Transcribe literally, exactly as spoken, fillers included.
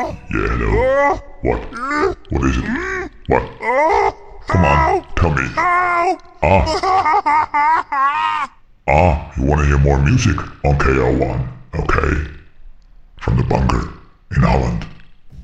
Yeah, hello. What? What is it? What? Come on, tell me. Ah. Ah, you want to hear more music on K L one, okay? From the bunker in Holland.